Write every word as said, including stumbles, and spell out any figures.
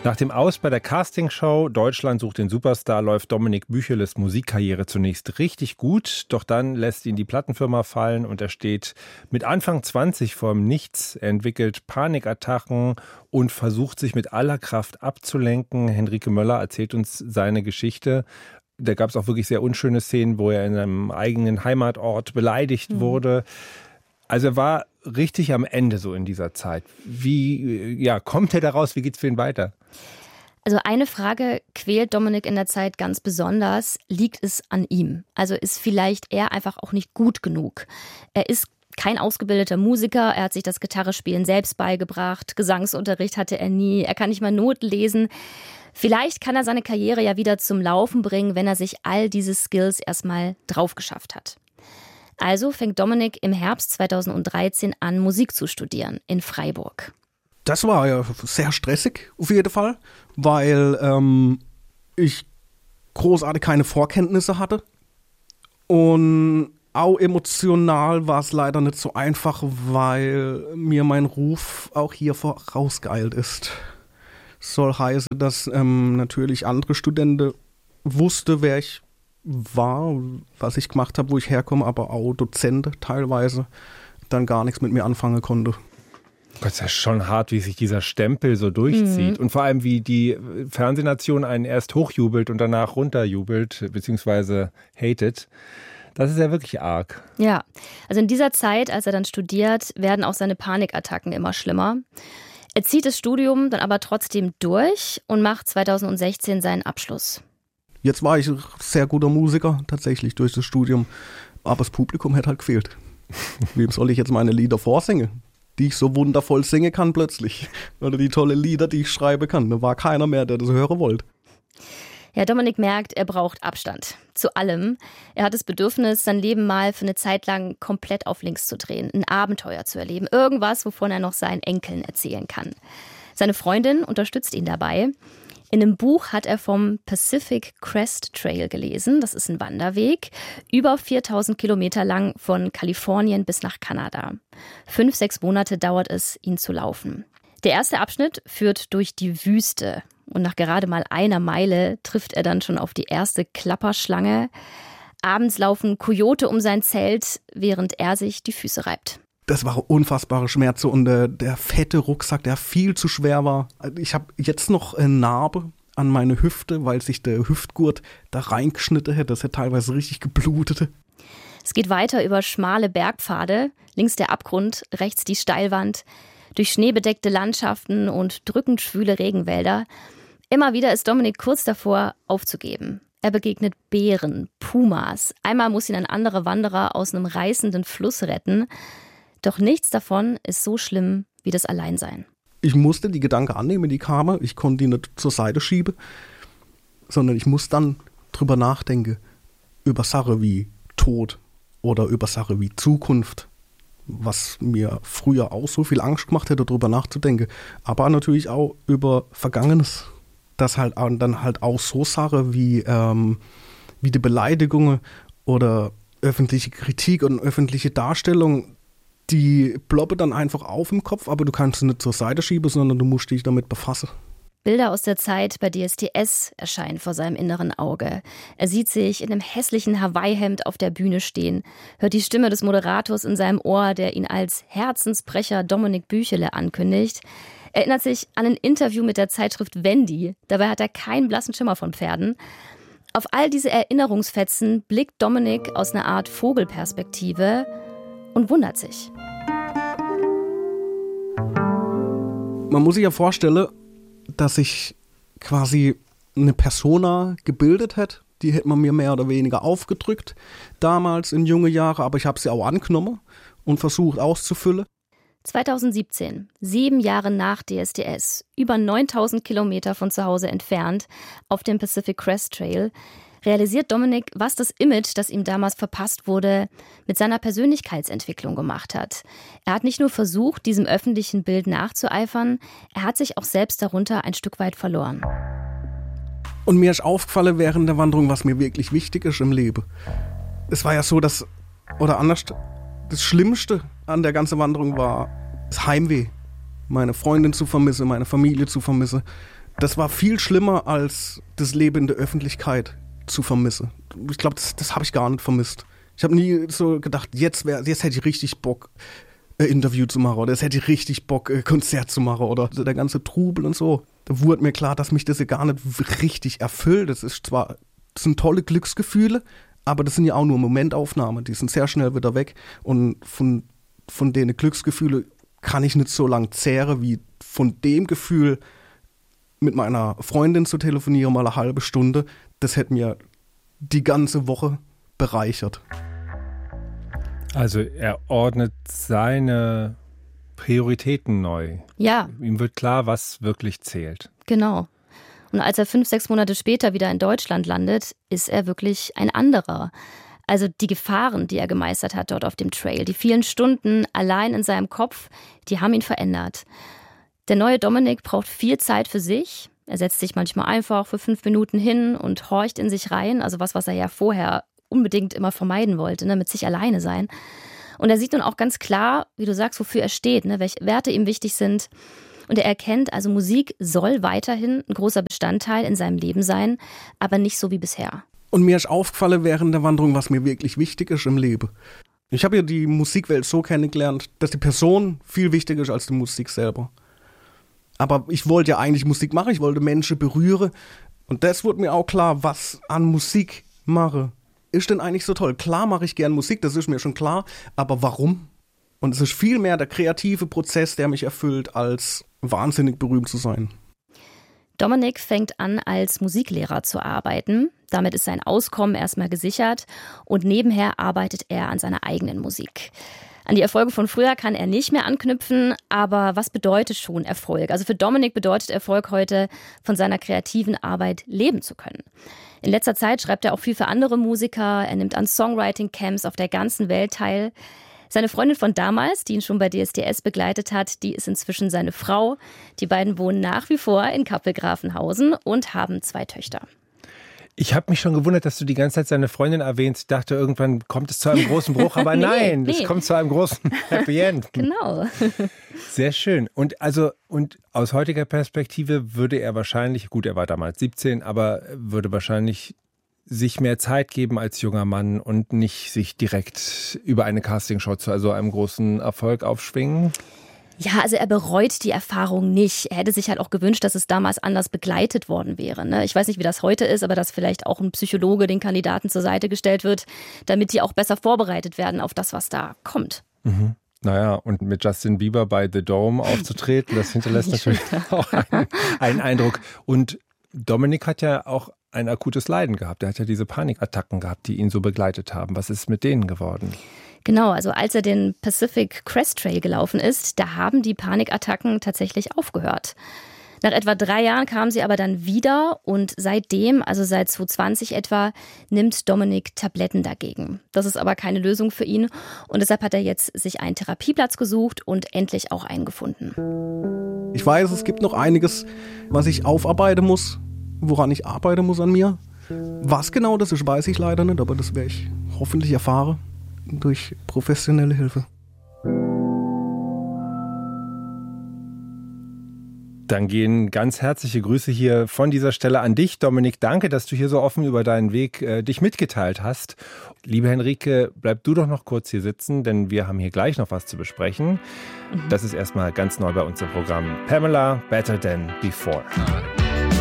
Nach dem Aus bei der Castingshow Deutschland sucht den Superstar läuft Dominik Bücheles Musikkarriere zunächst richtig gut, doch dann lässt ihn die Plattenfirma fallen und er steht mit Anfang zwanzig vorm Nichts. Er entwickelt Panikattacken und versucht sich mit aller Kraft abzulenken. Henrike Möller erzählt uns seine Geschichte. Da gab es auch wirklich sehr unschöne Szenen, wo er in einem eigenen Heimatort beleidigt mhm. wurde. Also er war richtig am Ende so in dieser Zeit. Wie ja, kommt er daraus? Wie geht's für ihn weiter? Also eine Frage quält Dominik in der Zeit ganz besonders. Liegt es an ihm? Also ist vielleicht er einfach auch nicht gut genug? Er ist kein ausgebildeter Musiker. Er hat sich das Gitarrespielen selbst beigebracht. Gesangsunterricht hatte er nie. Er kann nicht mal Noten lesen. Vielleicht kann er seine Karriere ja wieder zum Laufen bringen, wenn er sich all diese Skills erstmal drauf geschafft hat. Also fängt Dominik im Herbst zweitausenddreizehn an, Musik zu studieren in Freiburg. Das war ja sehr stressig auf jeden Fall, weil ähm, ich großartig keine Vorkenntnisse hatte. Und auch emotional war es leider nicht so einfach, weil mir mein Ruf auch hier vorausgeeilt ist. Soll heißen, dass ähm, natürlich andere Studenten wussten, wer ich war, was ich gemacht habe, wo ich herkomme, aber auch Dozent teilweise dann gar nichts mit mir anfangen konnte. Gott, ist ja schon hart, wie sich dieser Stempel so durchzieht. Mhm. Und vor allem, wie die Fernsehnation einen erst hochjubelt und danach runterjubelt, beziehungsweise hatet. Das ist ja wirklich arg. Ja, also in dieser Zeit, als er dann studiert, werden auch seine Panikattacken immer schlimmer. Er zieht das Studium dann aber trotzdem durch und macht zweitausendsechzehn seinen Abschluss. Jetzt war ich ein sehr guter Musiker, tatsächlich durch das Studium, aber das Publikum hätte halt gefehlt. Wem soll ich jetzt meine Lieder vorsingen, die ich so wundervoll singen kann plötzlich? Oder die tolle Lieder, die ich schreiben kann. Da war keiner mehr, der das hören wollte. Ja, Dominik merkt, er braucht Abstand zu allem. Er hat das Bedürfnis, sein Leben mal für eine Zeit lang komplett auf links zu drehen, ein Abenteuer zu erleben, irgendwas, wovon er noch seinen Enkeln erzählen kann. Seine Freundin unterstützt ihn dabei. In einem Buch hat er vom Pacific Crest Trail gelesen. Das ist ein Wanderweg, über viertausend Kilometer lang von Kalifornien bis nach Kanada. Fünf, sechs Monate dauert es, ihn zu laufen. Der erste Abschnitt führt durch die Wüste. Und nach gerade mal einer Meile trifft er dann schon auf die erste Klapperschlange. Abends laufen Kojote um sein Zelt, während er sich die Füße reibt. Das war unfassbare Schmerzen und äh, der fette Rucksack, der viel zu schwer war. Ich habe jetzt noch eine Narbe an meine Hüfte, weil sich der Hüftgurt da reingeschnitten hätte. Das hätte teilweise richtig geblutet. Es geht weiter über schmale Bergpfade, links der Abgrund, rechts die Steilwand, durch schneebedeckte Landschaften und drückend schwüle Regenwälder. Immer wieder ist Dominik kurz davor, aufzugeben. Er begegnet Bären, Pumas. Einmal muss ihn ein anderer Wanderer aus einem reißenden Fluss retten. Doch nichts davon ist so schlimm wie das Alleinsein. Ich musste die Gedanken annehmen, die kamen. Ich konnte die nicht zur Seite schieben, sondern ich muss dann drüber nachdenken. Über Sachen wie Tod oder über Sachen wie Zukunft. Was mir früher auch so viel Angst gemacht hätte, darüber nachzudenken. Aber natürlich auch über Vergangenes. Das halt dann halt auch so Sachen wie, ähm, wie die Beleidigungen oder öffentliche Kritik und öffentliche Darstellung, die ploppen dann einfach auf im Kopf, aber du kannst sie nicht zur Seite schieben, sondern du musst dich damit befassen. Bilder aus der Zeit bei D S D S erscheinen vor seinem inneren Auge. Er sieht sich in einem hässlichen Hawaii-Hemd auf der Bühne stehen, hört die Stimme des Moderators in seinem Ohr, der ihn als Herzensbrecher Dominik Büchele ankündigt. Er erinnert sich an ein Interview mit der Zeitschrift Wendy. Dabei hat er keinen blassen Schimmer von Pferden. Auf all diese Erinnerungsfetzen blickt Dominik aus einer Art Vogelperspektive und wundert sich. Man muss sich ja vorstellen, dass ich quasi eine Persona gebildet hätte. Die hätte man mir mehr oder weniger aufgedrückt, damals in junge Jahre, aber ich habe sie auch angenommen und versucht auszufüllen. zweitausendsiebzehn, sieben Jahre nach D S D S, über neuntausend Kilometer von zu Hause entfernt, auf dem Pacific Crest Trail, realisiert Dominik, was das Image, das ihm damals verpasst wurde, mit seiner Persönlichkeitsentwicklung gemacht hat. Er hat nicht nur versucht, diesem öffentlichen Bild nachzueifern, er hat sich auch selbst darunter ein Stück weit verloren. Und mir ist aufgefallen während der Wanderung, was mir wirklich wichtig ist im Leben. Es war ja so, dass, oder anders, das Schlimmste an der ganzen Wanderung war das Heimweh. Meine Freundin zu vermissen, meine Familie zu vermissen. Das war viel schlimmer, als das Leben in der Öffentlichkeit zu vermissen. Ich glaube, das, das habe ich gar nicht vermisst. Ich habe nie so gedacht, jetzt, wär, jetzt hätte ich richtig Bock, ein Interview zu machen, oder jetzt hätte ich richtig Bock, ein Konzert zu machen, oder so der ganze Trubel und so. Da wurde mir klar, dass mich das ja gar nicht richtig erfüllt. Das ist zwar, das sind tolle Glücksgefühle, aber das sind ja auch nur Momentaufnahmen. Die sind sehr schnell wieder weg. Und von, von denen Glücksgefühle kann ich nicht so lang zehren, wie von dem Gefühl, mit meiner Freundin zu telefonieren, mal eine halbe Stunde. Das hätte mir die ganze Woche bereichert. Also er ordnet seine Prioritäten neu. Ja. Ihm wird klar, was wirklich zählt. Genau. Und als er fünf, sechs Monate später wieder in Deutschland landet, ist er wirklich ein anderer. Also die Gefahren, die er gemeistert hat dort auf dem Trail, die vielen Stunden allein in seinem Kopf, die haben ihn verändert. Der neue Dominik braucht viel Zeit für sich. Er setzt sich manchmal einfach für fünf Minuten hin und horcht in sich rein. Also was, was er ja vorher unbedingt immer vermeiden wollte, ne, mit sich alleine sein. Und er sieht nun auch ganz klar, wie du sagst, wofür er steht, ne, welche Werte ihm wichtig sind. Und er erkennt, also Musik soll weiterhin ein großer Bestandteil in seinem Leben sein, aber nicht so wie bisher. Und mir ist aufgefallen während der Wanderung, was mir wirklich wichtig ist im Leben. Ich habe ja die Musikwelt so kennengelernt, dass die Person viel wichtiger ist als die Musik selber. Aber ich wollte ja eigentlich Musik machen, ich wollte Menschen berühren. Und das wurde mir auch klar, was an Musik mache. Ist denn eigentlich so toll? Klar mache ich gern Musik, das ist mir schon klar. Aber warum? Und es ist viel mehr der kreative Prozess, der mich erfüllt, als wahnsinnig berühmt zu sein. Dominik fängt an, als Musiklehrer zu arbeiten. Damit ist sein Auskommen erstmal gesichert. Und nebenher arbeitet er an seiner eigenen Musik. An die Erfolge von früher kann er nicht mehr anknüpfen, aber was bedeutet schon Erfolg? Also für Dominik bedeutet Erfolg heute, von seiner kreativen Arbeit leben zu können. In letzter Zeit schreibt er auch viel für andere Musiker, er nimmt an Songwriting-Camps auf der ganzen Welt teil. Seine Freundin von damals, die ihn schon bei D S D S begleitet hat, die ist inzwischen seine Frau. Die beiden wohnen nach wie vor in Kappel-Grafenhausen und haben zwei Töchter. Ich habe mich schon gewundert, dass du die ganze Zeit seine Freundin erwähnst. Ich dachte, irgendwann kommt es zu einem großen Bruch, aber nee, nein, nee. Es kommt zu einem großen Happy End. Genau. Sehr schön. Und also und aus heutiger Perspektive würde er wahrscheinlich, gut, er war damals siebzehn, aber würde wahrscheinlich sich mehr Zeit geben als junger Mann und nicht sich direkt über eine Castingshow zu also einem großen Erfolg aufschwingen. Ja, also er bereut die Erfahrung nicht. Er hätte sich halt auch gewünscht, dass es damals anders begleitet worden wäre. Ne? Ich weiß nicht, wie das heute ist, aber dass vielleicht auch ein Psychologe den Kandidaten zur Seite gestellt wird, damit die auch besser vorbereitet werden auf das, was da kommt. Mhm. Naja, und mit Justin Bieber bei The Dome aufzutreten, das hinterlässt natürlich auch einen, einen Eindruck. Und Dominik hat ja auch ein akutes Leiden gehabt. Er hat ja diese Panikattacken gehabt, die ihn so begleitet haben. Was ist mit denen geworden? Genau, also als er den Pacific Crest Trail gelaufen ist, da haben die Panikattacken tatsächlich aufgehört. Nach etwa drei Jahren kamen sie aber dann wieder und seitdem, also seit zwanzig zwanzig etwa, nimmt Dominik Tabletten dagegen. Das ist aber keine Lösung für ihn und deshalb hat er jetzt sich einen Therapieplatz gesucht und endlich auch einen gefunden. Ich weiß, es gibt noch einiges, was ich aufarbeiten muss, woran ich arbeiten muss an mir. Was genau das ist, weiß ich leider nicht, aber das werde ich hoffentlich erfahren durch professionelle Hilfe. Dann gehen ganz herzliche Grüße hier von dieser Stelle an dich, Dominik. Danke, dass du hier so offen über deinen Weg äh, dich mitgeteilt hast. Liebe Henrike, bleib du doch noch kurz hier sitzen, denn wir haben hier gleich noch was zu besprechen. Mhm. Das ist erstmal ganz neu bei uns im Programm. Pamela, Better Than Before.